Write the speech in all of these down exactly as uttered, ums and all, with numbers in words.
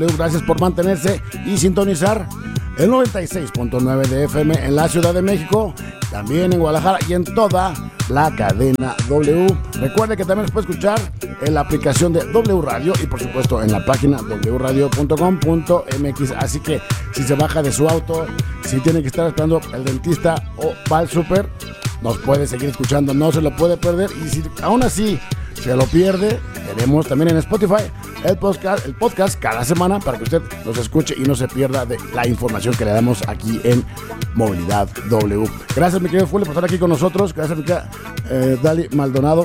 Gracias por mantenerse y sintonizar el noventa y seis punto nueve de F M en la Ciudad de México, también en Guadalajara y en toda la cadena W. Recuerde que también nos puede escuchar en la aplicación de W Radio y por supuesto en la página doble u radio punto com punto m x. Así que si se baja de su auto, si tiene que estar esperando el dentista o va al súper, nos puede seguir escuchando, no se lo puede perder. Y si aún así se lo pierde, tenemos también en Spotify el podcast, el podcast cada semana para que usted nos escuche y no se pierda de la información que le damos aquí en Movilidad W. Gracias, mi querido Fully, por estar aquí con nosotros. Gracias, mi querida eh, Dali Maldonado.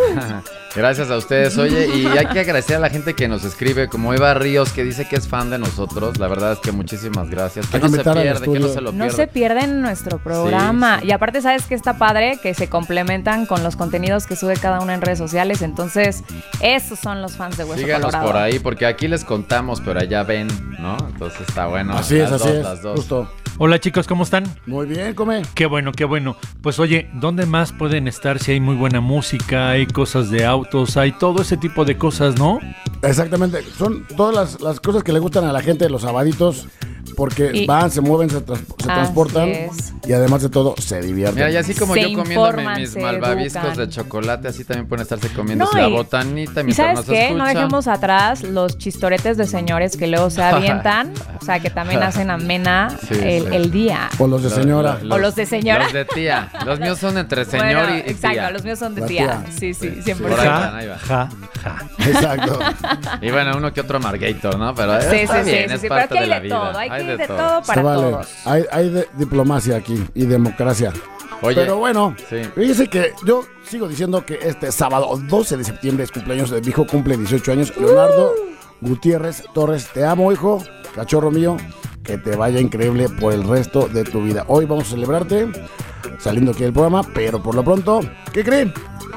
Gracias a ustedes. Oye, y hay que agradecer a la gente que nos escribe, como Eva Ríos, que dice que es fan de nosotros. La verdad es que muchísimas gracias. Que no se pierde, que no se lo pierde. No se pierden nuestro programa. Sí, sí. Y aparte, ¿sabes qué está padre? Que se complementan con los contenidos que sube cada uno en redes sociales. Entonces, esos son los fans de Hueso Síganos Colorado. por ahí, porque aquí les contamos, pero allá ven, ¿no? Entonces está bueno. Así es, las así dos, es. Las dos. Justo. Hola chicos, ¿cómo están? Muy bien, come. Qué bueno, qué bueno. Pues oye, ¿dónde más pueden estar si hay muy buena música, hay cosas de autos, hay todo ese tipo de cosas, ¿no? Exactamente, son todas las, las cosas que le gustan a la gente de los sabaditos, porque y van, se mueven, se, trans, se transportan es. Y además de todo se divierten. Mira, y así como se yo comiéndome mis malvaviscos educan. de chocolate, así también pueden estarse comiendo no, la y, botanita ¿y mientras sabes nos qué? escuchan. No dejemos atrás los chistoretes de señores que luego se avientan, o sea, que también hacen amena sí, el, sí. el día. O los de señora. Los, los, o los de señora. Los de tía. Los míos son entre señor bueno, y, y exacto, tía. los míos son de la tía. tía. Sí, sí, sí siempre. Sí, ja, ja, ja, ja. Exacto. Y bueno, uno que otro Margator, ¿no? Pero sí, está sí, bien, sí, es sí, parte pero aquí de hay la de vida. todo, hay, hay de, de todo, todo para vale. todos. Hay, hay de diplomacia aquí y democracia. Oye, pero bueno, sí. Fíjese que yo sigo diciendo que este sábado doce de septiembre es cumpleaños de mi hijo, cumple dieciocho años. Leonardo uh. Gutiérrez Torres, te amo, hijo, cachorro mío, que te vaya increíble por el resto de tu vida. Hoy vamos a celebrarte saliendo aquí del programa, pero por lo pronto, ¿qué creen?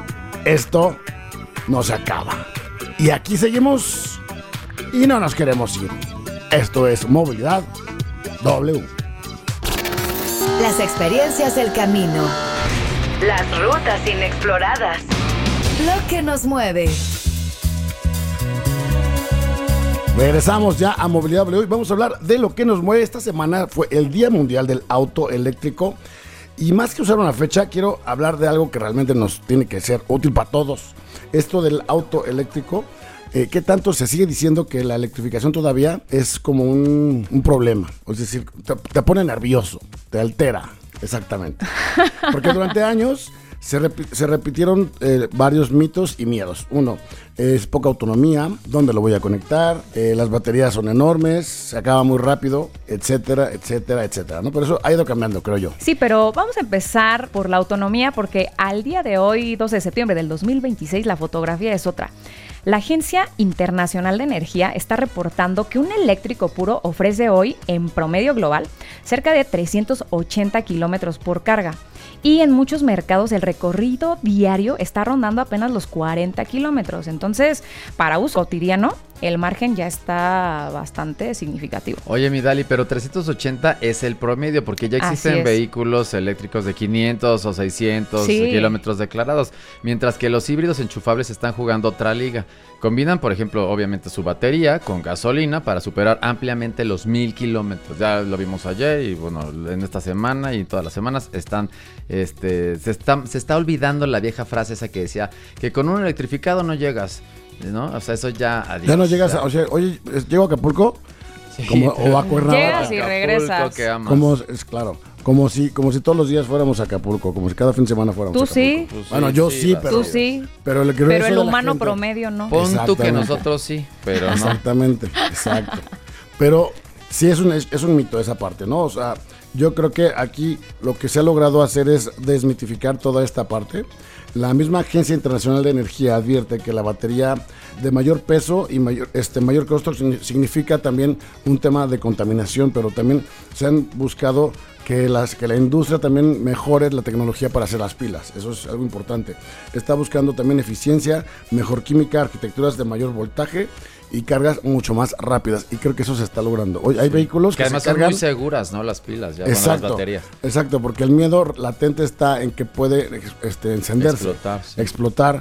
Esto no se acaba. Y aquí seguimos y no nos queremos ir. Esto es Movilidad W. Las experiencias del camino. Las rutas inexploradas. Lo que nos mueve. Regresamos ya a Movilidad W. Vamos a hablar de lo que nos mueve. Esta semana fue el Día Mundial del Auto Eléctrico. Y más que usar una fecha, quiero hablar de algo que realmente nos tiene que ser útil para todos. Esto del auto eléctrico. Eh, ¿Qué tanto se sigue diciendo que la electrificación todavía es como un, un problema? Es decir, te, te pone nervioso, te altera, exactamente. Porque durante años se, rep- se repitieron eh, varios mitos y miedos. Uno, es poca autonomía, ¿dónde lo voy a conectar? Eh, las baterías son enormes, se acaba muy rápido, etcétera, etcétera, etcétera, ¿no? Pero eso ha ido cambiando, creo yo. Sí, pero vamos a empezar por la autonomía porque al día de hoy, doce de septiembre del dos mil veintiséis, la fotografía es otra. La Agencia Internacional de Energía está reportando que un eléctrico puro ofrece hoy, en promedio global, cerca de trescientos ochenta kilómetros por carga. Y en muchos mercados el recorrido diario está rondando apenas los cuarenta kilómetros. Entonces, para uso cotidiano, el margen ya está bastante significativo. Oye, mi Dali, pero trescientos ochenta es el promedio, porque ya existen vehículos eléctricos de quinientos o seiscientos sí. kilómetros declarados, mientras que los híbridos enchufables están jugando otra liga. Combinan, por ejemplo, obviamente su batería con gasolina para superar ampliamente los mil kilómetros. Ya lo vimos ayer y bueno, en esta semana y todas las semanas están, este, se está, se está olvidando la vieja frase esa que decía que con un electrificado no llegas, ¿no? O sea, eso ya... Adiós, ya no llegas, ya. A, o sea, oye, ¿llego a Acapulco? Sí. Como, o a Cuernavaca. Llegas y regresas. Que amas. Como, es claro, como si, como si todos los días fuéramos a Acapulco, como si cada fin de semana fuéramos ¿Tú a Acapulco. Sí? Tú sí? Bueno, yo sí, sí pero... Tú sí. Pero el, pero el humano promedio no. Pon tú que nosotros sí, pero no. Exactamente, exacto. Pero sí es un, es un mito esa parte, ¿no? O sea, yo creo que aquí lo que se ha logrado hacer es desmitificar toda esta parte. La misma Agencia Internacional de Energía advierte que la batería de mayor peso y mayor, este, mayor costo significa también un tema de contaminación, pero también se han buscado que, las, que la industria también mejore la tecnología para hacer las pilas. Eso es algo importante. Está buscando también eficiencia, mejor química, arquitecturas de mayor voltaje y cargas mucho más rápidas, y creo que eso se está logrando. Hoy hay sí. vehículos que, que además se cargan... son muy seguras, ¿no? Las pilas, ya exacto, con las baterías. Exacto, porque el miedo latente está en que puede este, encenderse, explotar, sí. explotar.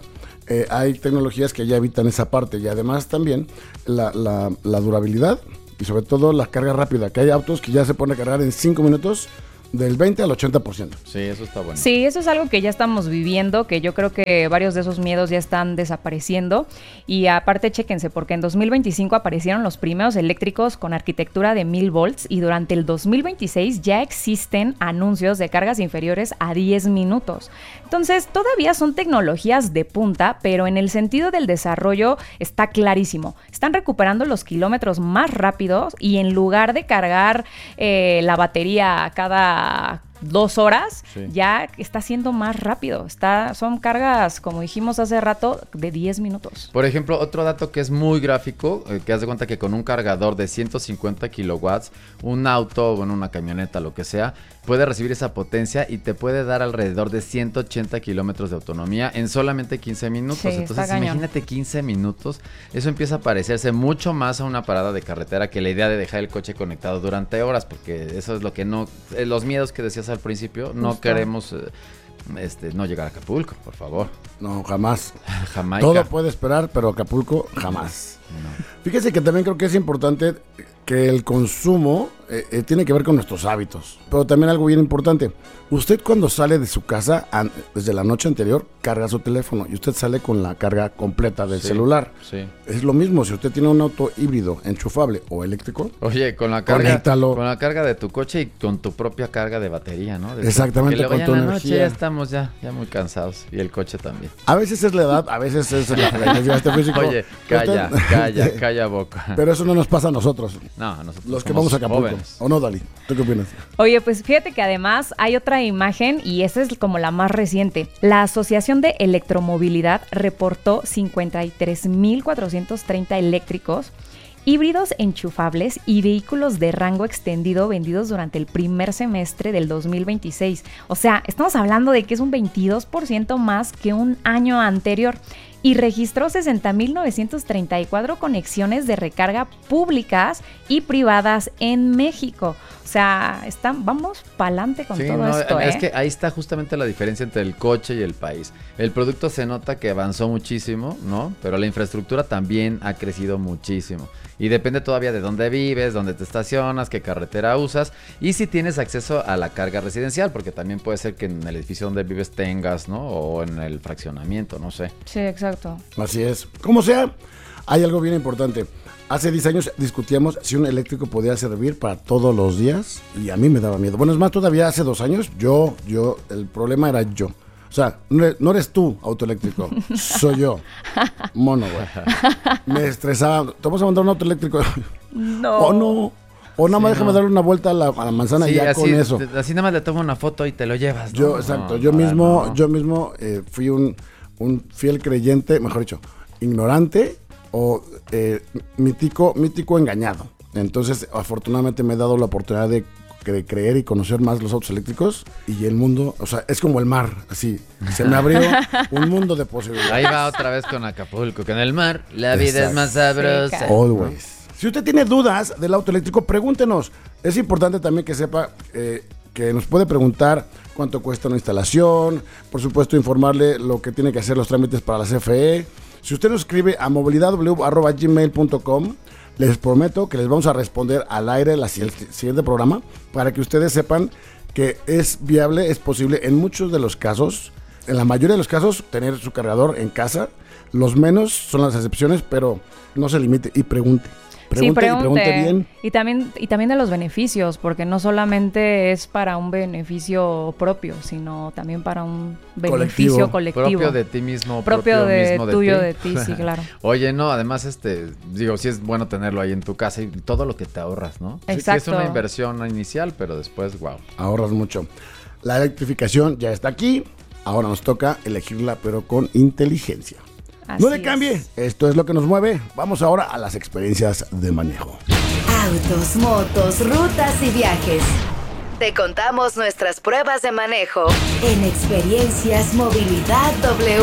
eh, hay tecnologías que ya evitan esa parte y además también la, la, la durabilidad y sobre todo la carga rápida, que hay autos que ya se pone a cargar en cinco minutos del veinte al ochenta por ciento. Sí, eso está bueno. Sí, eso es algo que ya estamos viviendo, que yo creo que varios de esos miedos ya están desapareciendo. Y aparte, chéquense, porque en dos mil veinticinco aparecieron los primeros eléctricos con arquitectura de mil volts y durante el dos mil veintiséis ya existen anuncios de cargas inferiores a diez minutos. Entonces, todavía son tecnologías de punta, pero en el sentido del desarrollo está clarísimo. Están recuperando los kilómetros más rápidos y en lugar de cargar eh, la batería cada dos horas, sí. ya está siendo más rápido. Está, son cargas, como dijimos hace rato, de diez minutos. Por ejemplo, otro dato que es muy gráfico, eh, que haz de cuenta que con un cargador de ciento cincuenta kilowatts, un auto, bueno, una camioneta, lo que sea, puede recibir esa potencia y te puede dar alrededor de ciento ochenta kilómetros de autonomía en solamente quince minutos. Sí, entonces, imagínate quince minutos. Eso empieza a parecerse mucho más a una parada de carretera que la idea de dejar el coche conectado durante horas, porque eso es lo que no... Eh, los miedos que decías al principio, no Justo. queremos eh, este, no llegar a Acapulco, por favor. No, jamás. Jamaica. Todo puede esperar, pero Acapulco jamás. No. Fíjese que también creo que es importante que el consumo eh, eh, tiene que ver con nuestros hábitos, pero también algo bien importante. Usted cuando sale de su casa, an- desde la noche anterior, carga su teléfono y usted sale con la carga completa del sí, celular. Sí. Es lo mismo si usted tiene un auto híbrido, enchufable o eléctrico. Oye, con la carga, conéctalo. Con la carga de tu coche y con tu propia carga de batería, ¿no? De Exactamente, con tu energía. Noche ya estamos ya, ya muy cansados y el coche también. A veces es la edad, a veces es la, la necesidad físico. Oye, calla, usted, calla, calla boca. Pero eso no nos pasa a nosotros. No, a nosotros los que vamos a Acapulco. Jóvenes. ¿O no, Dali? ¿Tú qué opinas? Oye, pues fíjate que además hay otra imagen y esa es como la más reciente. La Asociación de Electromovilidad reportó cincuenta y tres mil cuatrocientos treinta eléctricos, híbridos enchufables y vehículos de rango extendido vendidos durante el primer semestre del dos mil veintiséis. O sea, estamos hablando de que es un veintidós por ciento más que un año anterior. Y registró sesenta mil novecientos treinta y cuatro conexiones de recarga públicas y privadas en México. O sea, están, vamos pa'lante con sí, todo no, esto, es ¿eh? que ahí está justamente la diferencia entre el coche y el país. El producto se nota que avanzó muchísimo, ¿no? Pero la infraestructura también ha crecido muchísimo. Y depende todavía de dónde vives, dónde te estacionas, qué carretera usas y si tienes acceso a la carga residencial, porque también puede ser que en el edificio donde vives tengas, ¿no? O en el fraccionamiento, no sé. Sí, exacto. Así es. Como sea, hay algo bien importante. Hace diez años discutíamos si un eléctrico podía servir para todos los días y a mí me daba miedo. Bueno, es más, todavía hace dos años, yo, yo, el problema era yo. O sea, no eres, no eres tú, autoeléctrico, soy yo. Mono, güey. Me estresaba. ¿Te vas a mandar un auto eléctrico? No. O no. O nada más sí, déjame no. darle una vuelta a la, a la manzana sí, y ya así, con eso. Te, así nada más le tomo una foto y te lo llevas, ¿no? Yo, exacto. No, yo, mismo, no. yo mismo eh, fui un, un fiel creyente, mejor dicho, ignorante o eh, mítico, mítico engañado. Entonces, afortunadamente me he dado la oportunidad de de creer y conocer más los autos eléctricos y el mundo, o sea, es como el mar, así, se me abrió un mundo de posibilidades. Ahí va otra vez con Acapulco, que en el mar la vida Exacto. es más sabrosa. Always. Si usted tiene dudas del auto eléctrico, pregúntenos. Es importante también que sepa eh, que nos puede preguntar cuánto cuesta una instalación, por supuesto informarle lo que tiene que hacer los trámites para la C F E. Si usted nos escribe a movilidad w arroba gmail punto com, les prometo que les vamos a responder al aire el siguiente programa para que ustedes sepan que es viable, es posible en muchos de los casos, en la mayoría de los casos, tener su cargador en casa. Los menos son las excepciones, pero no se limite y pregunte. Pregunte, sí, pregunte, y pregunte bien. Y también, y también de los beneficios, porque no solamente es para un beneficio propio, sino también para un beneficio colectivo. colectivo. Propio de ti mismo. Propio, propio de mismo tuyo, de ti, de ti sí, claro. Oye, no, además, este, digo, sí es bueno tenerlo ahí en tu casa y todo lo que te ahorras, ¿no? Exacto. Sí, que es una inversión inicial, pero después, wow. Ahorras mucho. La electrificación ya está aquí, ahora nos toca elegirla, pero con inteligencia. Así no le cambie, es. Esto es lo que nos mueve. Vamos ahora a las experiencias de manejo. Autos, motos, rutas y viajes. Te contamos nuestras pruebas de manejo en Experiencias Movilidad W.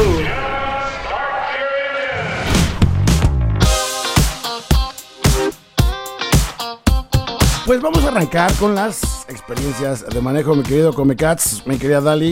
Pues vamos a arrancar con las experiencias de manejo, mi querido Comecats, mi querida Dali.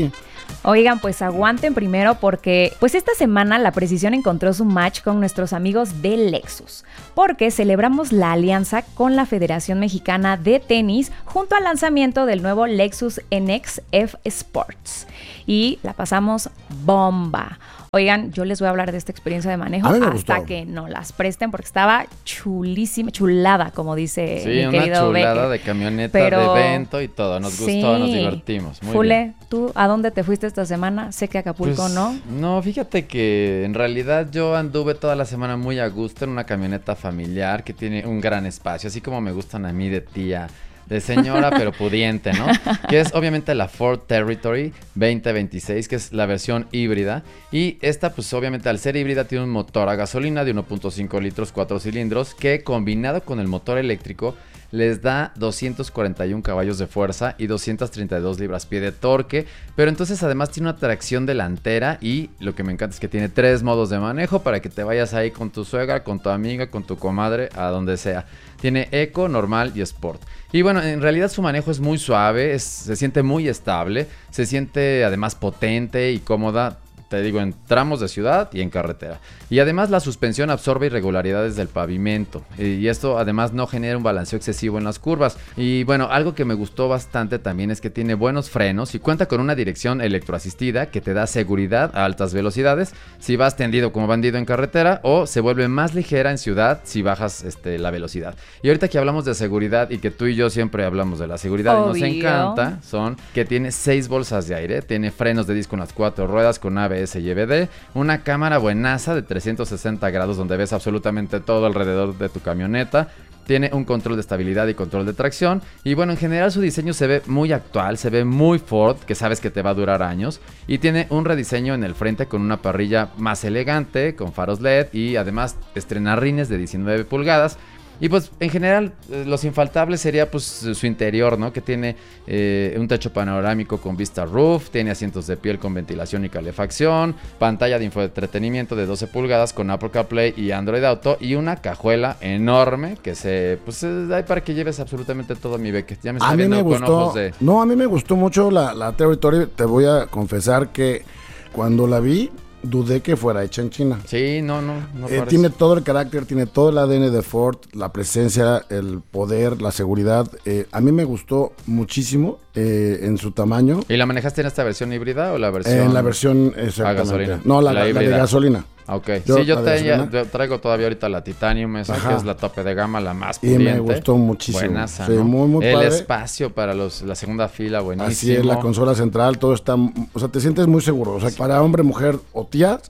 Oigan, pues aguanten primero porque pues esta semana la Precisión encontró su match con nuestros amigos de Lexus, porque celebramos la alianza con la Federación Mexicana de Tenis junto al lanzamiento del nuevo Lexus N X F Sports y la pasamos bomba. Oigan, yo les voy a hablar de esta experiencia de manejo hasta gustó. que no las presten porque estaba chulísima, chulada, como dice sí, mi querido una chulada Becker. De camioneta, Pero, de evento y todo. Nos sí. gustó, nos divertimos. Muy Fule, bien. ¿tú a dónde te fuiste esta semana? Sé que Acapulco, pues, ¿no? No, fíjate que en realidad yo anduve toda la semana muy a gusto en una camioneta familiar que tiene un gran espacio, así como me gustan a mí de tía. De señora, pero pudiente, ¿no? Que es obviamente la Ford Territory veinte veintiséis, que es la versión híbrida. Y esta, pues obviamente al ser híbrida, tiene un motor a gasolina de uno punto cinco litros, cuatro cilindros, que combinado con el motor eléctrico, les da doscientos cuarenta y uno caballos de fuerza y doscientas treinta y dos libras-pie de torque. Pero entonces además tiene una tracción delantera y lo que me encanta es que tiene tres modos de manejo para que te vayas ahí con tu suegra, con tu amiga, con tu comadre, a donde sea. Tiene Eco, Normal y Sport. Y bueno, en realidad su manejo es muy suave, es, se siente muy estable, se siente además potente y cómoda. Te digo, en tramos de ciudad y en carretera. Y además la suspensión absorbe irregularidades del pavimento. Y esto además no genera un balanceo excesivo en las curvas. Y bueno, algo que me gustó bastante también es que tiene buenos frenos y cuenta con una dirección electroasistida que te da seguridad a altas velocidades si vas tendido como bandido en carretera, o se vuelve más ligera en ciudad si bajas este, la velocidad. Y ahorita que hablamos de seguridad y que tú y yo siempre hablamos de la seguridad Obvio. y nos encanta, son que tiene seis bolsas de aire, tiene frenos de disco en las cuatro ruedas con A B S y E B D, una cámara buenaza de trescientos sesenta grados donde ves absolutamente todo alrededor de tu camioneta. Tiene un control de estabilidad y control de tracción. Y bueno, en general su diseño se ve muy actual, se ve muy Ford, que sabes que te va a durar años. Y tiene un rediseño en el frente con una parrilla más elegante, con faros L E D y además estrena rines de diecinueve pulgadas. Y pues en general los infaltables sería pues su interior, ¿no? Que tiene eh, un techo panorámico con vista roof, tiene asientos de piel con ventilación y calefacción, pantalla de infoentretenimiento de doce pulgadas con Apple CarPlay y Android Auto y una cajuela enorme que se pues hay para que lleves absolutamente todo, mi Beque. Ya me está a viendo mí me con gustó, ojos de... No, a mí me gustó mucho la, la Territory. Te voy a confesar que cuando la vi dudé que fuera hecha en China. Sí, no, no, no eh, tiene todo el carácter, tiene todo el A D N de Ford, la presencia, el poder, la seguridad. Eh, a mí me gustó muchísimo eh, en su tamaño. ¿Y la manejaste en esta versión híbrida o la versión? En la versión, a gasolina. No, la, la, la, la de gasolina. Ok, yo, sí, yo, te, ya, yo traigo todavía ahorita la Titanium esa, Ajá. que es la tope de gama, la más pudiente. Y me gustó muchísimo. Buenaza, sí, ¿no? muy, muy El padre. espacio para los, la segunda fila, buenísimo. Así es, la consola central, todo está, o sea, te sientes muy seguro. O sea, para hombre, mujer o tías,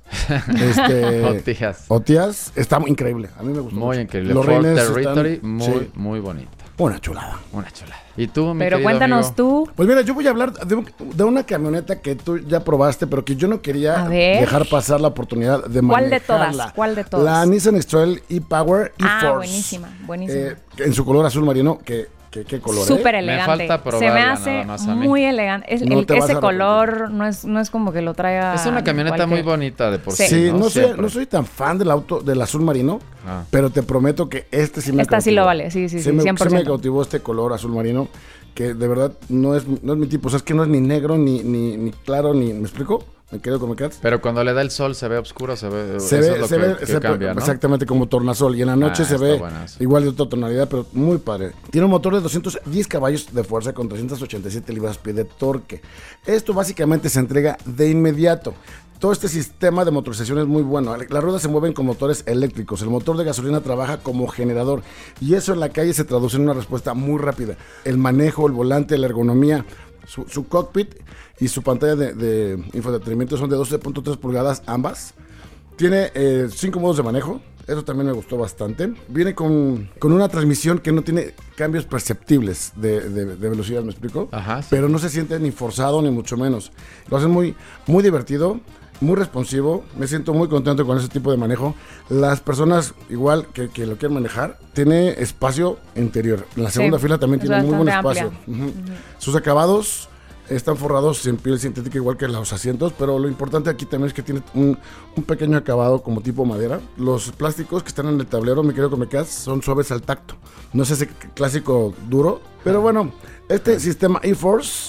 este, o tías. O tías, está muy increíble. A mí me gustó. Muy mucho. increíble. Los Ford reines Territory, están, muy, sí. muy bonita. Una chulada. Una chulada. ¿Y tú, mi Pero cuéntanos amigo? tú. Pues mira, yo voy a hablar de, un, de una camioneta que tú ya probaste, pero que yo no quería dejar pasar la oportunidad de ¿Cuál manejarla. de todas? ¿Cuál de todas? La Nissan X-Trail e-Power e-Force. Ah, buenísima, buenísima. Eh, en su color azul marino, que... ¿Qué, qué color? Súper eh? elegante. Me falta Se me hace muy elegante. Es, no el, ese color no es, no es como que lo traiga. Es una camioneta cualquier... muy bonita de por sí. Sí, ¿no? no, soy, no soy tan fan del auto, del azul marino, ah. pero te prometo que este sí me Esta cautivó. sí lo vale, sí, sí, sí, sí me, cien por ciento. sí me cautivó este color azul marino, que de verdad no es, no es mi tipo. O sea, es que no es ni negro, ni, ni, ni claro, ni... ¿Me explico? Me quedo con mi cat. Pero cuando le da el sol se ve oscuro, se ve... Se eso ve, es lo se que, ve que se cambia, ¿no? Exactamente, como tornasol. Y en la noche ah, se ve buenazo. igual de otra tonalidad, pero muy padre. Tiene un motor de doscientos diez caballos de fuerza con trescientas ochenta y siete libras-pie de torque. Esto básicamente se entrega de inmediato. Todo este sistema de motorización es muy bueno. Las ruedas se mueven con motores eléctricos. El motor de gasolina trabaja como generador. Y eso en la calle se traduce en una respuesta muy rápida. El manejo, el volante, la ergonomía, su, su cockpit y su pantalla de, de infoentretenimiento son de doce punto tres pulgadas ambas. Tiene eh, cinco modos de manejo. Eso también me gustó bastante. Viene con, con una transmisión que no tiene cambios perceptibles de, de, de velocidad, ¿me explico? Ajá, sí. Pero no se siente ni forzado ni mucho menos. Lo hacen muy, muy divertido, muy responsivo. Me siento muy contento con ese tipo de manejo. Las personas, igual que, que lo quieren manejar, tiene espacio interior. En la segunda sí, fila también tiene muy buen espacio. Uh-huh. Uh-huh. Sus acabados están forrados en piel sintética igual que los asientos, pero lo importante aquí también es que tiene un, un pequeño acabado como tipo madera. Los plásticos que están en el tablero, mi querido Comecas, son suaves al tacto. No es ese clásico duro, pero bueno, este sistema e-Force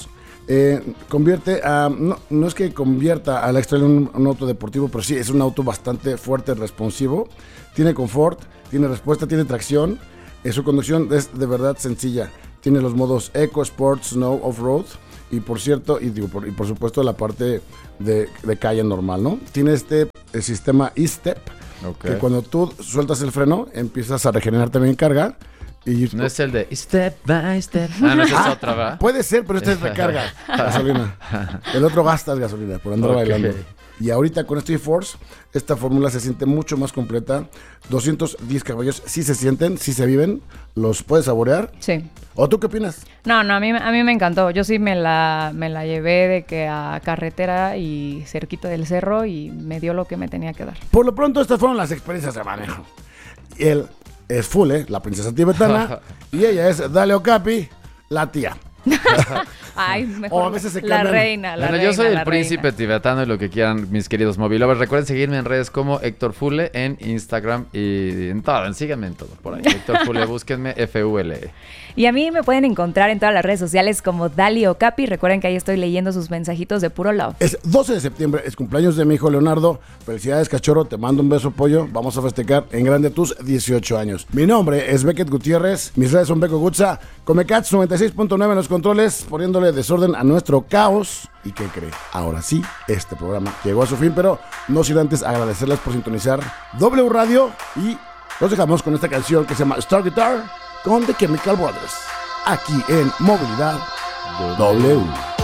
Eh, convierte a, no, no es que convierta a la X-Trail en un, un auto deportivo, pero sí es un auto bastante fuerte, responsivo, tiene confort, tiene respuesta, tiene tracción, eh, su conducción es de verdad sencilla, tiene los modos Eco, Sport, Snow, Off-Road y por cierto, y, digo, por, y por supuesto la parte de, de calle normal, ¿no? Tiene este el sistema E-Step, okay, que cuando tú sueltas el freno empiezas a regenerar también carga. Y no es el de step by step. Ah, no, esa es otra, ¿verdad? Puede ser, pero este es recarga gasolina. El otro gastas gasolina por andar okay. bailando. Y ahorita con este Force, esta fórmula se siente mucho más completa. doscientos diez caballos, sí se sienten, sí se viven. ¿Los puedes saborear? Sí. ¿O tú qué opinas? No, no, a mí, a mí me encantó. Yo sí me la, me la llevé de que a carretera y cerquita del cerro y me dio lo que me tenía que dar. Por lo pronto, estas fueron las experiencias de manejo. El es Full, ¿eh? La princesa tibetana. Y ella es Dalia Okapi, la tía. Ay, mejor o a veces se la reina, la bueno, reina. Yo soy el la príncipe reina. tibetano y lo que quieran, mis queridos mobilovers. Recuerden seguirme en redes como Héctor Fule en Instagram y en todo. Síganme en todo por ahí. Héctor Fule, búsquenme F U L E. Y a mí me pueden encontrar en todas las redes sociales como Dalia Okapi. Recuerden que ahí estoy leyendo sus mensajitos de puro love. Es doce de septiembre, es cumpleaños de mi hijo Leonardo. Felicidades, cachorro, te mando un beso, pollo. Vamos a festejar en grande tus dieciocho años. Mi nombre es Beckett Gutiérrez, mis redes son Beco Gutza. Comecats noventa y seis punto nueve en los controles, poniéndole desorden a nuestro caos. ¿Y qué cree? Ahora sí, este programa llegó a su fin, pero no sin antes agradecerles por sintonizar W Radio y los dejamos con esta canción que se llama Star Guitar con The Chemical Brothers, aquí en Movilidad W.